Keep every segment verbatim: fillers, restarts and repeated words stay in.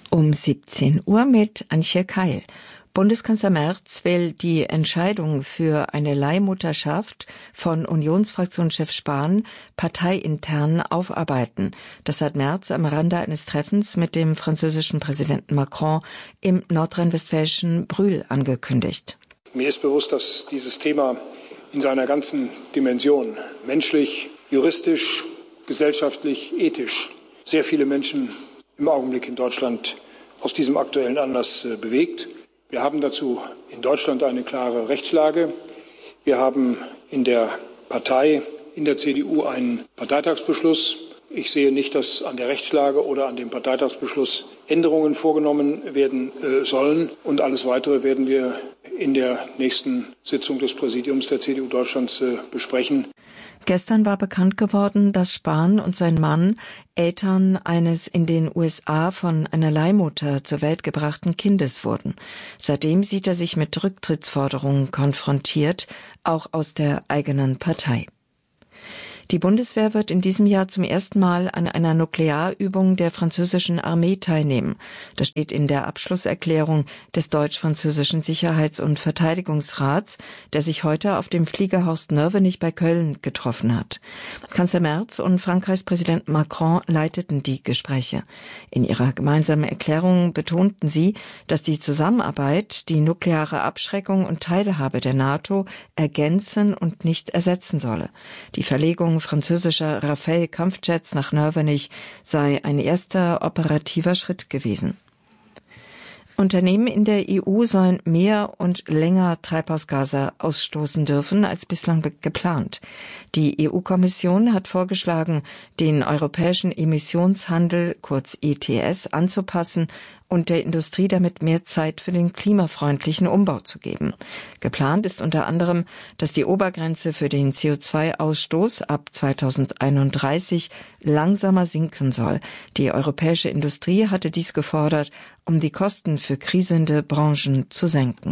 Um siebzehn Uhr mit Antje Keil. Bundeskanzler Merz will die Entscheidung für eine Leihmutterschaft von Unionsfraktionschef Spahn parteiintern aufarbeiten. Das hat Merz am Rande eines Treffens mit dem französischen Präsidenten Macron im nordrhein-westfälischen Brühl angekündigt. Mir ist bewusst, dass dieses Thema in seiner ganzen Dimension, menschlich, juristisch, gesellschaftlich, ethisch, sehr viele Menschen im Augenblick in Deutschland aus diesem aktuellen Anlass äh, bewegt. Wir haben dazu in Deutschland eine klare Rechtslage. Wir haben in der Partei, in der C D U einen Parteitagsbeschluss. Ich sehe nicht, dass an der Rechtslage oder an dem Parteitagsbeschluss Änderungen vorgenommen werden äh, sollen. Und alles Weitere werden wir in der nächsten Sitzung des Präsidiums der C D U Deutschlands äh, besprechen. Gestern war bekannt geworden, dass Spahn und sein Mann Eltern eines in den U S A von einer Leihmutter zur Welt gebrachten Kindes wurden. Seitdem sieht er sich mit Rücktrittsforderungen konfrontiert, auch aus der eigenen Partei. Die Bundeswehr wird in diesem Jahr zum ersten Mal an einer Nuklearübung der französischen Armee teilnehmen. Das steht in der Abschlusserklärung des deutsch-französischen Sicherheits- und Verteidigungsrats, der sich heute auf dem Flieger Horst-Nörvenich bei Köln getroffen hat. Kanzler Merz und Frankreichs Präsident Macron leiteten die Gespräche. In ihrer gemeinsamen Erklärung betonten sie, dass die Zusammenarbeit die nukleare Abschreckung und Teilhabe der NATO ergänzen und nicht ersetzen solle. Die Verlegung französischer Rafale-Kampfjets nach Nörvenich sei ein erster operativer Schritt gewesen. Unternehmen in der E U sollen mehr und länger Treibhausgase ausstoßen dürfen als bislang geplant. Die E U-Kommission hat vorgeschlagen, den europäischen Emissionshandel, kurz E T S, anzupassen und der Industrie damit mehr Zeit für den klimafreundlichen Umbau zu geben. Geplant ist unter anderem, dass die Obergrenze für den C O zwei Ausstoß ab zweitausendeinunddreißig langsamer sinken soll. Die europäische Industrie hatte dies gefordert, um die Kosten für kriselnde Branchen zu senken.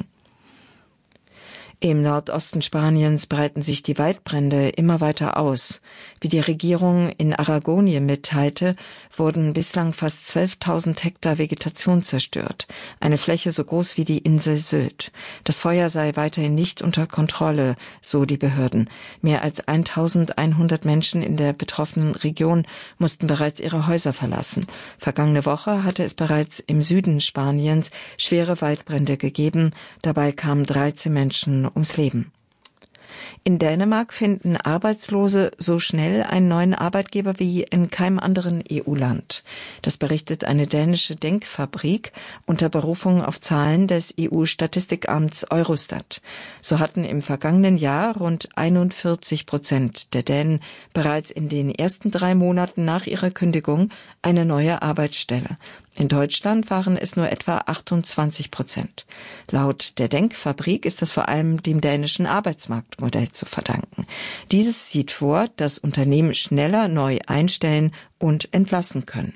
Im Nordosten Spaniens breiten sich die Waldbrände immer weiter aus. Wie die Regierung in Aragonien mitteilte, wurden bislang fast zwölftausend Hektar Vegetation zerstört, eine Fläche so groß wie die Insel Sylt. Das Feuer sei weiterhin nicht unter Kontrolle, so die Behörden. Mehr als eintausendeinhundert Menschen in der betroffenen Region mussten bereits ihre Häuser verlassen. Vergangene Woche hatte es bereits im Süden Spaniens schwere Waldbrände gegeben. Dabei kamen dreizehn Menschen ums Leben. In Dänemark finden Arbeitslose so schnell einen neuen Arbeitgeber wie in keinem anderen E U-Land. Das berichtet eine dänische Denkfabrik unter Berufung auf Zahlen des E U-Statistikamts Eurostat. So hatten im vergangenen Jahr rund einundvierzig Prozent der Dänen bereits in den ersten drei Monaten nach ihrer Kündigung eine neue Arbeitsstelle. In Deutschland waren es nur etwa achtundzwanzig Prozent. Laut der Denkfabrik ist das vor allem dem dänischen Arbeitsmarktmodell zu verdanken. Dieses sieht vor, dass Unternehmen schneller neu einstellen und entlassen können.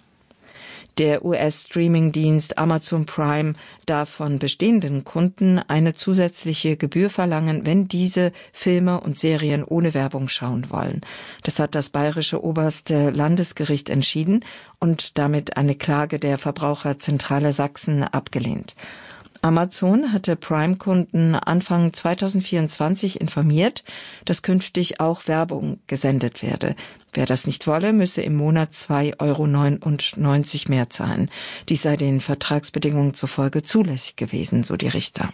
Der U S-Streaming-Dienst Amazon Prime darf von bestehenden Kunden eine zusätzliche Gebühr verlangen, wenn diese Filme und Serien ohne Werbung schauen wollen. Das hat das bayerische oberste Landesgericht entschieden und damit eine Klage der Verbraucherzentrale Sachsen abgelehnt. Amazon hatte Prime-Kunden Anfang zweitausendvierundzwanzig informiert, dass künftig auch Werbung gesendet werde. Wer das nicht wolle, müsse im Monat zwei Euro neunundneunzig mehr zahlen. Dies sei den Vertragsbedingungen zufolge zulässig gewesen, so die Richter.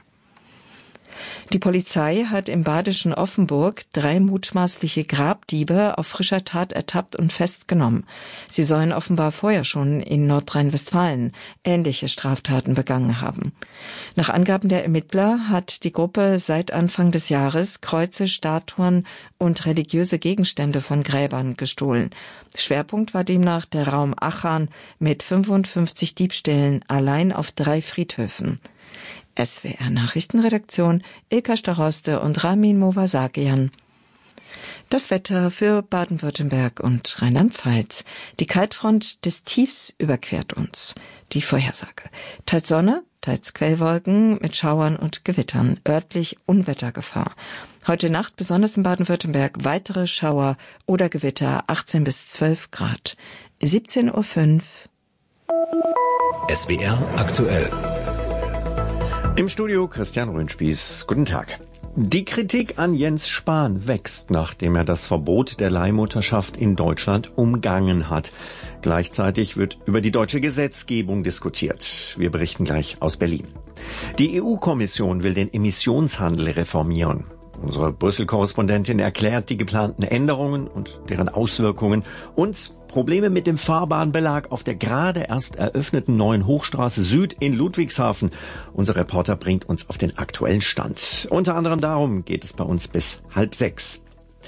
Die Polizei hat im badischen Offenburg drei mutmaßliche Grabdiebe auf frischer Tat ertappt und festgenommen. Sie sollen offenbar vorher schon in Nordrhein-Westfalen ähnliche Straftaten begangen haben. Nach Angaben der Ermittler hat die Gruppe seit Anfang des Jahres Kreuze, Statuen und religiöse Gegenstände von Gräbern gestohlen. Schwerpunkt war demnach der Raum Achan mit fünfundfünfzig Diebstählen allein auf drei Friedhöfen. S W R-Nachrichtenredaktion Ilka Staroste und Ramin Movasagian. Das Wetter für Baden-Württemberg und Rheinland-Pfalz. Die Kaltfront des Tiefs überquert uns. Die Vorhersage. Teils Sonne, teils Quellwolken mit Schauern und Gewittern. Örtlich Unwettergefahr. Heute Nacht besonders in Baden-Württemberg weitere Schauer oder Gewitter achtzehn bis zwölf Grad. siebzehn Uhr fünf. S W R aktuell. Im Studio Christian Röhnspieß. Guten Tag. Die Kritik an Jens Spahn wächst, nachdem er das Verbot der Leihmutterschaft in Deutschland umgangen hat. Gleichzeitig wird über die deutsche Gesetzgebung diskutiert. Wir berichten gleich aus Berlin. Die E U-Kommission will den Emissionshandel reformieren. Unsere Brüssel-Korrespondentin erklärt die geplanten Änderungen und deren Auswirkungen und Probleme mit dem Fahrbahnbelag auf der gerade erst eröffneten neuen Hochstraße Süd in Ludwigshafen. Unser Reporter bringt uns auf den aktuellen Stand. Unter anderem darum geht es bei uns bis halb sechs.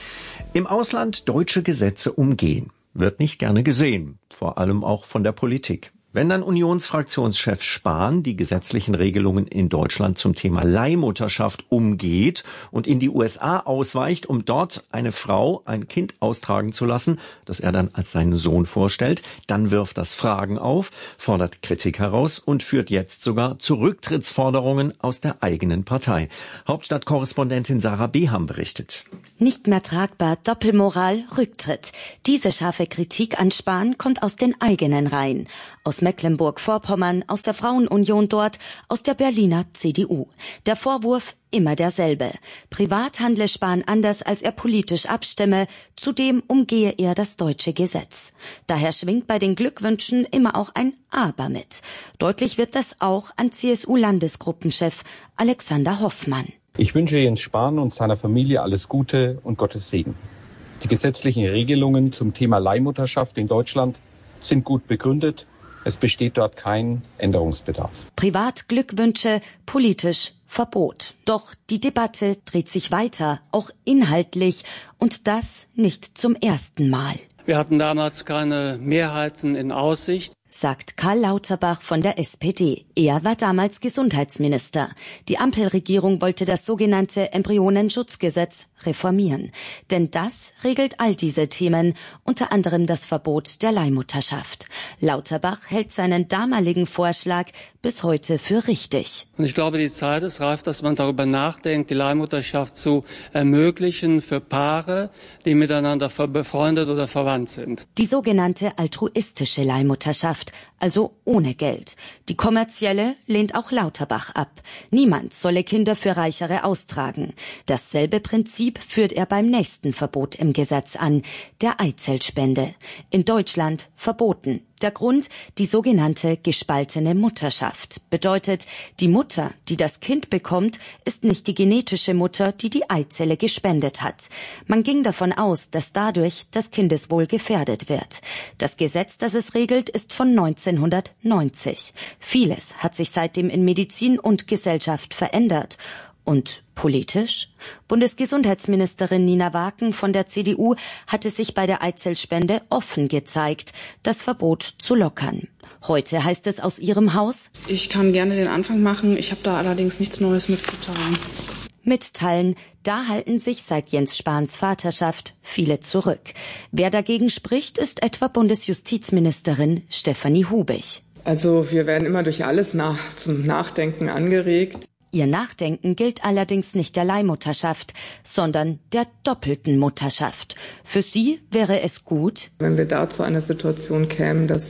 Im Ausland deutsche Gesetze umgehen wird nicht gerne gesehen, vor allem auch von der Politik. Wenn dann Unionsfraktionschef Spahn die gesetzlichen Regelungen in Deutschland zum Thema Leihmutterschaft umgeht und in die U S A ausweicht, um dort eine Frau ein Kind austragen zu lassen, das er dann als seinen Sohn vorstellt, dann wirft das Fragen auf, fordert Kritik heraus und führt jetzt sogar zu Rücktrittsforderungen aus der eigenen Partei. Hauptstadtkorrespondentin Sarah Beham berichtet. Nicht mehr tragbar, Doppelmoral, Rücktritt. Diese scharfe Kritik an Spahn kommt aus den eigenen Reihen. Aus Mecklenburg-Vorpommern, aus der Frauenunion dort, aus der Berliner C D U. Der Vorwurf immer derselbe. Privat handle Spahn anders, als er politisch abstimme. Zudem umgehe er das deutsche Gesetz. Daher schwingt bei den Glückwünschen immer auch ein Aber mit. Deutlich wird das auch an C S U-Landesgruppenchef Alexander Hoffmann. Ich wünsche Jens Spahn und seiner Familie alles Gute und Gottes Segen. Die gesetzlichen Regelungen zum Thema Leihmutterschaft in Deutschland sind gut begründet. Es besteht dort kein Änderungsbedarf. Privat Glückwünsche, politisch Verbot. Doch die Debatte dreht sich weiter, auch inhaltlich, und das nicht zum ersten Mal. Wir hatten damals keine Mehrheiten in Aussicht, sagt Karl Lauterbach von der S P D. Er war damals Gesundheitsminister. Die Ampelregierung wollte das sogenannte Embryonenschutzgesetz reformieren. Denn das regelt all diese Themen, unter anderem das Verbot der Leihmutterschaft. Lauterbach hält seinen damaligen Vorschlag bis heute für richtig. Und ich glaube, die Zeit ist reif, dass man darüber nachdenkt, die Leihmutterschaft zu ermöglichen für Paare, die miteinander befreundet oder verwandt sind. Die sogenannte altruistische Leihmutterschaft, also ohne Geld. Die kommerzielle lehnt auch Lauterbach ab. Niemand solle Kinder für Reichere austragen. Dasselbe Prinzip führt er beim nächsten Verbot im Gesetz an, der Eizellspende. In Deutschland verboten. Der Grund, die sogenannte gespaltene Mutterschaft. Bedeutet, die Mutter, die das Kind bekommt, ist nicht die genetische Mutter, die die Eizelle gespendet hat. Man ging davon aus, dass dadurch das Kindeswohl gefährdet wird. Das Gesetz, das es regelt, ist von neunzehnhundertneunzig. Vieles hat sich seitdem in Medizin und Gesellschaft verändert. Und politisch? Bundesgesundheitsministerin Nina Waken von der C D U hatte sich bei der Eizellspende offen gezeigt, das Verbot zu lockern. Heute heißt es aus ihrem Haus: Ich kann gerne den Anfang machen, ich habe da allerdings nichts Neues mitzuteilen. Mitteilen, da halten sich seit Jens Spahns Vaterschaft viele zurück. Wer dagegen spricht, ist etwa Bundesjustizministerin Stefanie Hubig. Also wir werden immer durch alles nach, zum Nachdenken angeregt. Ihr Nachdenken gilt allerdings nicht der Leihmutterschaft, sondern der doppelten Mutterschaft. Für sie wäre es gut, wenn wir da zu einer Situation kämen, dass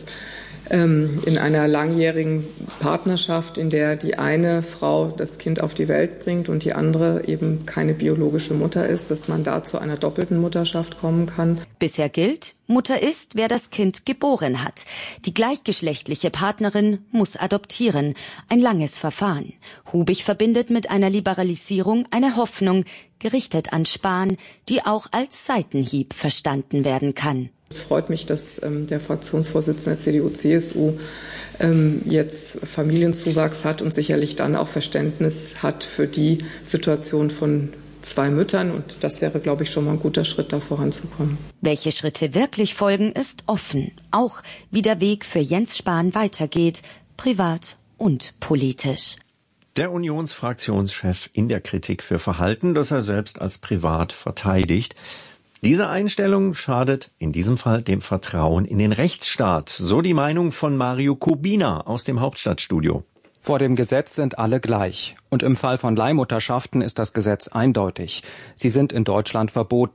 ähm, in einer langjährigen Partnerschaft, in der die eine Frau das Kind auf die Welt bringt und die andere eben keine biologische Mutter ist, dass man da zu einer doppelten Mutterschaft kommen kann. Bisher gilt, Mutter ist, wer das Kind geboren hat. Die gleichgeschlechtliche Partnerin muss adoptieren. Ein langes Verfahren. Hubig verbindet mit einer Liberalisierung eine Hoffnung, gerichtet an Spahn, die auch als Seitenhieb verstanden werden kann. Es freut mich, dass ähm, der Fraktionsvorsitzende der C D U C S U ähm, jetzt Familienzuwachs hat und sicherlich dann auch Verständnis hat für die Situation von zwei Müttern. Und das wäre, glaube ich, schon mal ein guter Schritt, da voranzukommen. Welche Schritte wirklich folgen, ist offen. Auch wie der Weg für Jens Spahn weitergeht, privat und politisch. Der Unionsfraktionschef in der Kritik für Verhalten, das er selbst als privat verteidigt. Diese Einstellung schadet in diesem Fall dem Vertrauen in den Rechtsstaat. So die Meinung von Mario Kubina aus dem Hauptstadtstudio. Vor dem Gesetz sind alle gleich. Und im Fall von Leihmutterschaften ist das Gesetz eindeutig. Sie sind in Deutschland verboten.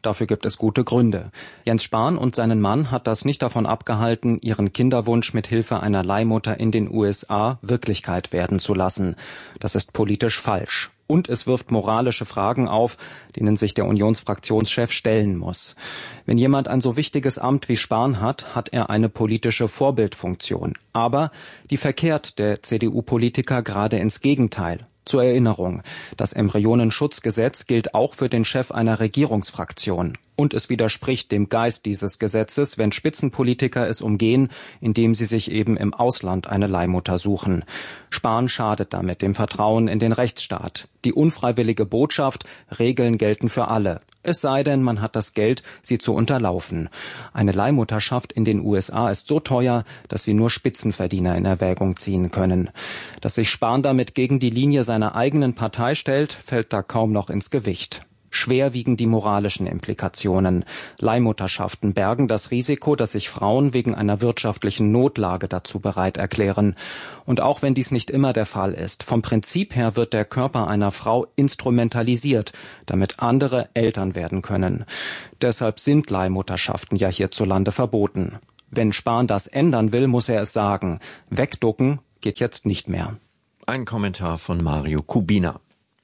Dafür gibt es gute Gründe. Jens Spahn und seinen Mann hat das nicht davon abgehalten, ihren Kinderwunsch mit Hilfe einer Leihmutter in den U S A Wirklichkeit werden zu lassen. Das ist politisch falsch. Und es wirft moralische Fragen auf, denen sich der Unionsfraktionschef stellen muss. Wenn jemand ein so wichtiges Amt wie Spahn hat, hat er eine politische Vorbildfunktion. Aber die verkehrt der C D U-Politiker gerade ins Gegenteil. Zur Erinnerung, das Embryonenschutzgesetz gilt auch für den Chef einer Regierungsfraktion. Und es widerspricht dem Geist dieses Gesetzes, wenn Spitzenpolitiker es umgehen, indem sie sich eben im Ausland eine Leihmutter suchen. Spahn schadet damit dem Vertrauen in den Rechtsstaat. Die unfreiwillige Botschaft, Regeln gelten für alle. Es sei denn, man hat das Geld, sie zu unterlaufen. Eine Leihmutterschaft in den U S A ist so teuer, dass sie nur Spitzenverdiener in Erwägung ziehen können. Dass sich Spahn damit gegen die Linie seiner eigenen Partei stellt, fällt da kaum noch ins Gewicht. Schwer wiegen die moralischen Implikationen. Leihmutterschaften bergen das Risiko, dass sich Frauen wegen einer wirtschaftlichen Notlage dazu bereit erklären. Und auch wenn dies nicht immer der Fall ist, vom Prinzip her wird der Körper einer Frau instrumentalisiert, damit andere Eltern werden können. Deshalb sind Leihmutterschaften ja hierzulande verboten. Wenn Spahn das ändern will, muss er es sagen. Wegducken geht jetzt nicht mehr. Ein Kommentar von Mario Kubina.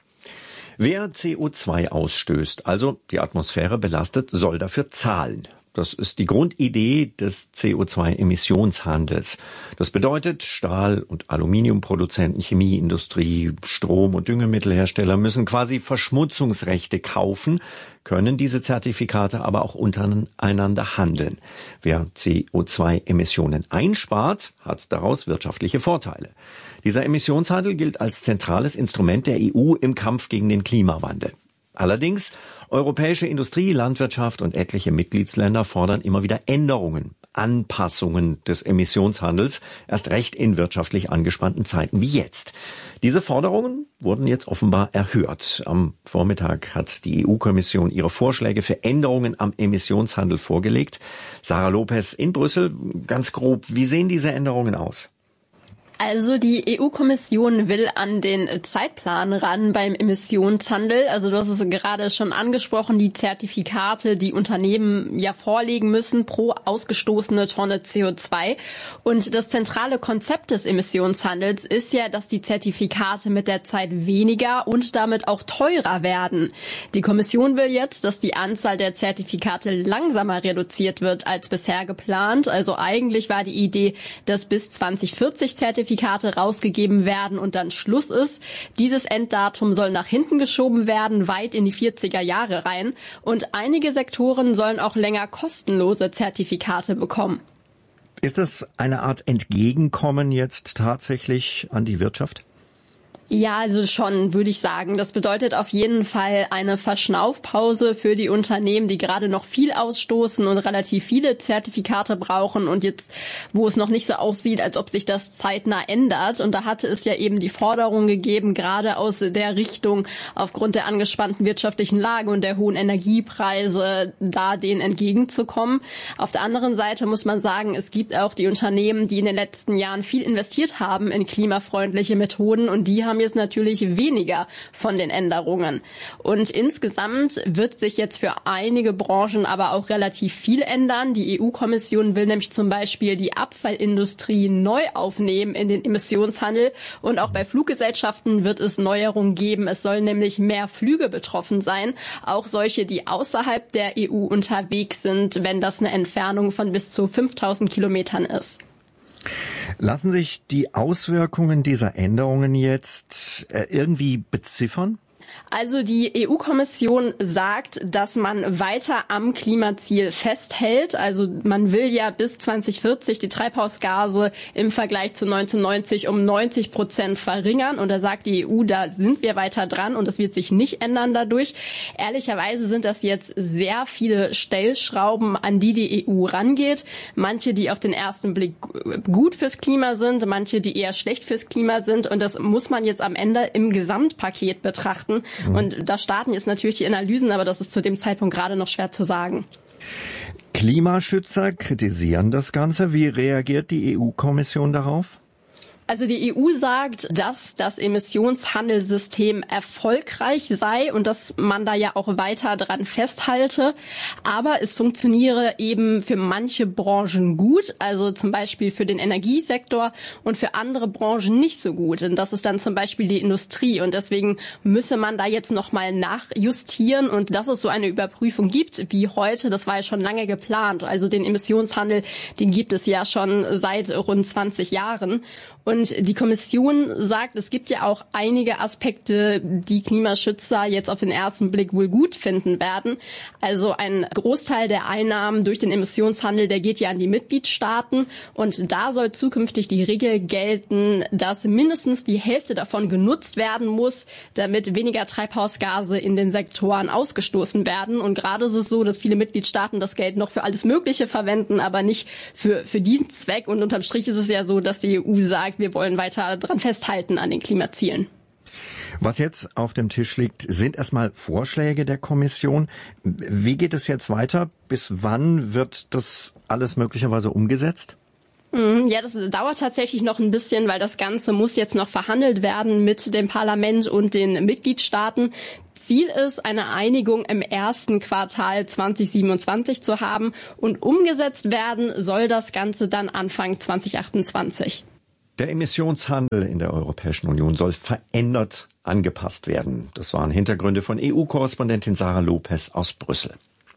Wer C O zwei ausstößt, also die Atmosphäre belastet, soll dafür zahlen. Das ist die Grundidee des C O zwei Emissionshandels. Das bedeutet, Stahl- und Aluminiumproduzenten, Chemieindustrie, Strom- und Düngemittelhersteller müssen quasi Verschmutzungsrechte kaufen, können diese Zertifikate aber auch untereinander handeln. Wer C O zwei Emissionen einspart, hat daraus wirtschaftliche Vorteile. Dieser Emissionshandel gilt als zentrales Instrument der E U im Kampf gegen den Klimawandel. Allerdings, europäische Industrie, Landwirtschaft und etliche Mitgliedsländer fordern immer wieder Änderungen, Anpassungen des Emissionshandels, erst recht in wirtschaftlich angespannten Zeiten wie jetzt. Diese Forderungen wurden jetzt offenbar erhört. Am Vormittag hat die E U-Kommission ihre Vorschläge für Änderungen am Emissionshandel vorgelegt. Sarah Lopez in Brüssel, ganz grob, wie sehen diese Änderungen aus? Also die E U-Kommission will an den Zeitplan ran beim Emissionshandel. Also du hast es gerade schon angesprochen, die Zertifikate, die Unternehmen ja vorlegen müssen pro ausgestoßene Tonne C O zwei. Und das zentrale Konzept des Emissionshandels ist ja, dass die Zertifikate mit der Zeit weniger und damit auch teurer werden. Die Kommission will jetzt, dass die Anzahl der Zertifikate langsamer reduziert wird als bisher geplant. Also eigentlich war die Idee, dass bis zwanzig vierzig Zertifikate rausgegeben werden und dann Schluss ist. Dieses Enddatum soll nach hinten geschoben werden, weit in die vierziger Jahre rein. Und einige Sektoren sollen auch länger kostenlose Zertifikate bekommen. Ist das eine Art Entgegenkommen jetzt tatsächlich an die Wirtschaft? Ja, also schon, würde ich sagen. Das bedeutet auf jeden Fall eine Verschnaufpause für die Unternehmen, die gerade noch viel ausstoßen und relativ viele Zertifikate brauchen und jetzt, wo es noch nicht so aussieht, als ob sich das zeitnah ändert. Und da hatte es ja eben die Forderung gegeben, gerade aus der Richtung, aufgrund der angespannten wirtschaftlichen Lage und der hohen Energiepreise, da denen entgegenzukommen. Auf der anderen Seite muss man sagen, es gibt auch die Unternehmen, die in den letzten Jahren viel investiert haben in klimafreundliche Methoden und die haben jetzt natürlich weniger von den Änderungen. Und insgesamt wird sich jetzt für einige Branchen aber auch relativ viel ändern. Die E U-Kommission will nämlich zum Beispiel die Abfallindustrie neu aufnehmen in den Emissionshandel. Und auch bei Fluggesellschaften wird es Neuerungen geben. Es sollen nämlich mehr Flüge betroffen sein, auch solche, die außerhalb der E U unterwegs sind, wenn das eine Entfernung von bis zu fünftausend Kilometern ist. Lassen sich die Auswirkungen dieser Änderungen jetzt irgendwie beziffern? Also die E U-Kommission sagt, dass man weiter am Klimaziel festhält. Also man will ja bis zwanzig vierzig die Treibhausgase im Vergleich zu neunzehnhundertneunzig um neunzig Prozent verringern. Und da sagt die E U, da sind wir weiter dran und es wird sich nicht ändern dadurch. Ehrlicherweise sind das jetzt sehr viele Stellschrauben, an die die E U rangeht. Manche, die auf den ersten Blick gut fürs Klima sind, manche, die eher schlecht fürs Klima sind. Und das muss man jetzt am Ende im Gesamtpaket betrachten. Und da starten jetzt natürlich die Analysen, aber das ist zu dem Zeitpunkt gerade noch schwer zu sagen. Klimaschützer kritisieren das Ganze. Wie reagiert die E U-Kommission darauf? Also die E U sagt, dass das Emissionshandelssystem erfolgreich sei und dass man da ja auch weiter dran festhalte. Aber es funktioniere eben für manche Branchen gut, also zum Beispiel für den Energiesektor, und für andere Branchen nicht so gut. Und das ist dann zum Beispiel die Industrie. Und deswegen müsse man da jetzt nochmal nachjustieren. Und dass es so eine Überprüfung gibt wie heute, das war ja schon lange geplant. Also den Emissionshandel, den gibt es ja schon seit rund zwanzig Jahren. Und die Kommission sagt, es gibt ja auch einige Aspekte, die Klimaschützer jetzt auf den ersten Blick wohl gut finden werden. Also ein Großteil der Einnahmen durch den Emissionshandel, der geht ja an die Mitgliedstaaten. Und da soll zukünftig die Regel gelten, dass mindestens die Hälfte davon genutzt werden muss, damit weniger Treibhausgase in den Sektoren ausgestoßen werden. Und gerade ist es so, dass viele Mitgliedstaaten das Geld noch für alles Mögliche verwenden, aber nicht für, für diesen Zweck. Und unterm Strich ist es ja so, dass die E U sagt, wir wollen weiter dran festhalten an den Klimazielen. Was jetzt auf dem Tisch liegt, sind erstmal Vorschläge der Kommission. Wie geht es jetzt weiter? Bis wann wird das alles möglicherweise umgesetzt? Ja, das dauert tatsächlich noch ein bisschen, weil das Ganze muss jetzt noch verhandelt werden mit dem Parlament und den Mitgliedstaaten. Ziel ist, eine Einigung im ersten Quartal zwanzig siebenundzwanzig zu haben, und umgesetzt werden soll das Ganze dann Anfang zwanzig achtundzwanzig. Der Emissionshandel in der Europäischen Union soll verändert angepasst werden. Das waren Hintergründe von E U-Korrespondentin Sarah Lopez aus Brüssel.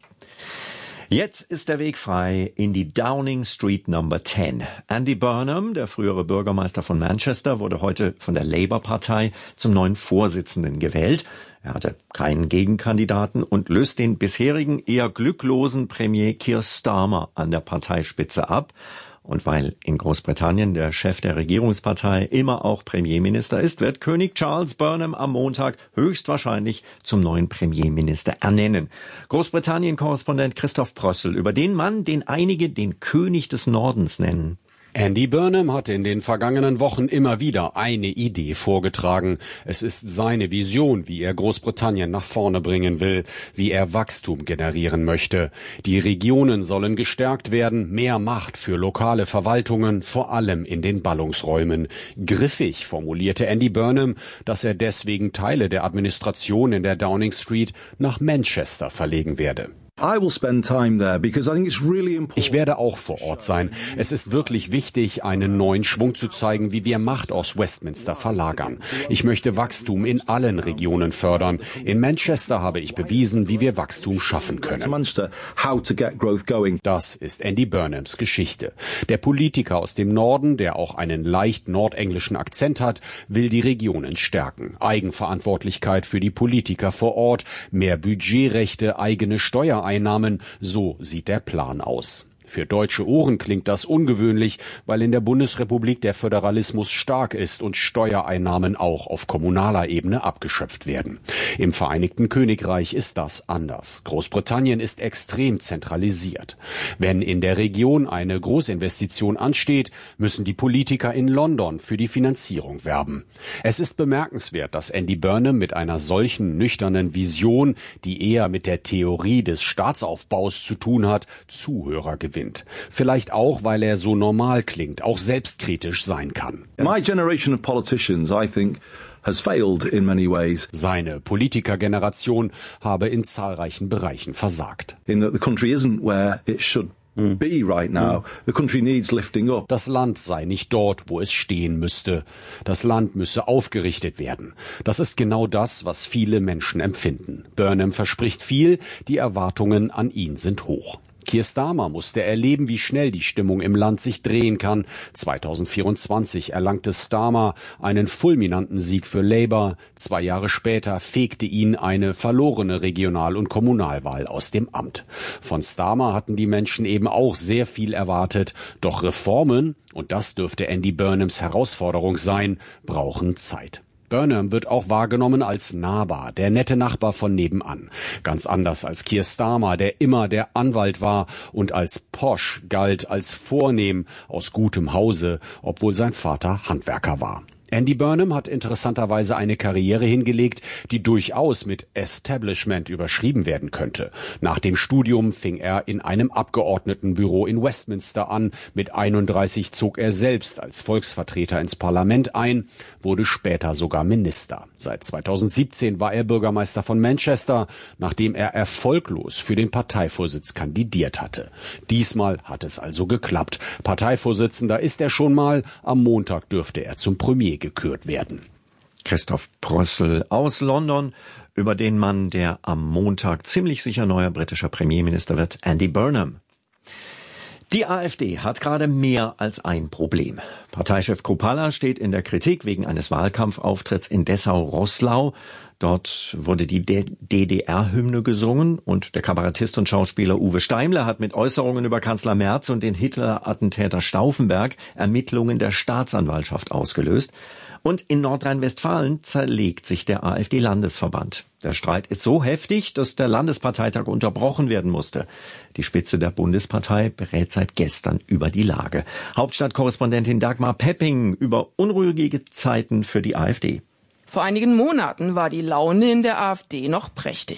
Jetzt ist der Weg frei in die Downing Street Number zehn. Andy Burnham, der frühere Bürgermeister von Manchester, wurde heute von der Labour-Partei zum neuen Vorsitzenden gewählt. Er hatte keinen Gegenkandidaten und löst den bisherigen eher glücklosen Premier Keir Starmer an der Parteispitze ab. Und weil in Großbritannien der Chef der Regierungspartei immer auch Premierminister ist, wird König Charles Burnham am Montag höchstwahrscheinlich zum neuen Premierminister ernennen. Großbritannien-Korrespondent Christoph Prössel über den Mann, den einige den König des Nordens nennen. Andy Burnham hat in den vergangenen Wochen immer wieder eine Idee vorgetragen. Es ist seine Vision, wie er Großbritannien nach vorne bringen will, wie er Wachstum generieren möchte. Die Regionen sollen gestärkt werden, mehr Macht für lokale Verwaltungen, vor allem in den Ballungsräumen. Griffig formulierte Andy Burnham, dass er deswegen Teile der Administration in der Downing Street nach Manchester verlegen werde. Ich werde auch vor Ort sein. Es ist wirklich wichtig, einen neuen Schwung zu zeigen, wie wir Macht aus Westminster verlagern. Ich möchte Wachstum in allen Regionen fördern. In Manchester habe ich bewiesen, wie wir Wachstum schaffen können. Das ist Andy Burnhams Geschichte. Der Politiker aus dem Norden, der auch einen leicht nordenglischen Akzent hat, will die Regionen stärken. Eigenverantwortlichkeit für die Politiker vor Ort, mehr Budgetrechte, eigene Steuereinnahmen. Einnahmen, so sieht der Plan aus. Für deutsche Ohren klingt das ungewöhnlich, weil in der Bundesrepublik der Föderalismus stark ist und Steuereinnahmen auch auf kommunaler Ebene abgeschöpft werden. Im Vereinigten Königreich ist das anders. Großbritannien ist extrem zentralisiert. Wenn in der Region eine Großinvestition ansteht, müssen die Politiker in London für die Finanzierung werben. Es ist bemerkenswert, dass Andy Burnham mit einer solchen nüchternen Vision, die eher mit der Theorie des Staatsaufbaus zu tun hat, Zuhörer gewinnt. Vielleicht auch, weil er so normal klingt, auch selbstkritisch sein kann. My generation of politicians, I think, has failed in many ways. Seine Politikergeneration habe in zahlreichen Bereichen versagt. In that the country isn't where it should be right now. The country needs lifting up. Das Land sei nicht dort, wo es stehen müsste. Das Land müsse aufgerichtet werden. Das ist genau das, was viele Menschen empfinden. Burnham verspricht viel, die Erwartungen an ihn sind hoch. Keir Starmer musste erleben, wie schnell die Stimmung im Land sich drehen kann. zweitausendvierundzwanzig erlangte Starmer einen fulminanten Sieg für Labour. Zwei Jahre später fegte ihn eine verlorene Regional- und Kommunalwahl aus dem Amt. Von Starmer hatten die Menschen eben auch sehr viel erwartet. Doch Reformen, und das dürfte Andy Burnhams Herausforderung sein, brauchen Zeit. Burnham wird auch wahrgenommen als nahbar, der nette Nachbar von nebenan. Ganz anders als Keir Starmer, der immer der Anwalt war und als posch galt, als vornehm, aus gutem Hause, obwohl sein Vater Handwerker war. Andy Burnham hat interessanterweise eine Karriere hingelegt, die durchaus mit Establishment überschrieben werden könnte. Nach dem Studium fing er in einem Abgeordnetenbüro in Westminster an. Mit einunddreißig zog er selbst als Volksvertreter ins Parlament ein, wurde später sogar Minister. Seit zweitausendsiebzehn war er Bürgermeister von Manchester, nachdem er erfolglos für den Parteivorsitz kandidiert hatte. Diesmal hat es also geklappt. Parteivorsitzender ist er schon mal. Am Montag dürfte er zum Premier gekürt werden. Christoph Brössel aus London über den Mann, der am Montag ziemlich sicher neuer britischer Premierminister wird, Andy Burnham. Die AfD hat gerade mehr als ein Problem. Parteichef Kruppalla steht in der Kritik wegen eines Wahlkampfauftritts in Dessau-Roßlau. Dort wurde die D D R-Hymne gesungen und der Kabarettist und Schauspieler Uwe Steimler hat mit Äußerungen über Kanzler Merz und den Hitler-Attentäter Stauffenberg Ermittlungen der Staatsanwaltschaft ausgelöst. Und in Nordrhein-Westfalen zerlegt sich der AfD-Landesverband. Der Streit ist so heftig, dass der Landesparteitag unterbrochen werden musste. Die Spitze der Bundespartei berät seit gestern über die Lage. Hauptstadtkorrespondentin Dagmar Pepping über unruhige Zeiten für die AfD. Vor einigen Monaten war die Laune in der AfD noch prächtig.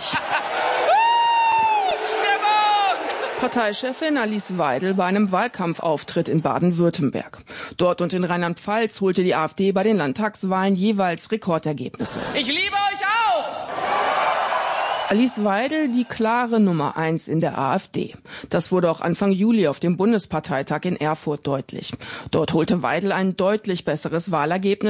Parteichefin Alice Weidel bei einem Wahlkampfauftritt in Baden-Württemberg. Dort und in Rheinland-Pfalz holte die AfD bei den Landtagswahlen jeweils Rekordergebnisse. Ich liebe euch auch! Alice Weidel, die klare Nummer eins in der AfD. Das wurde auch Anfang Juli auf dem Bundesparteitag in Erfurt deutlich. Dort holte Weidel ein deutlich besseres Wahlergebnis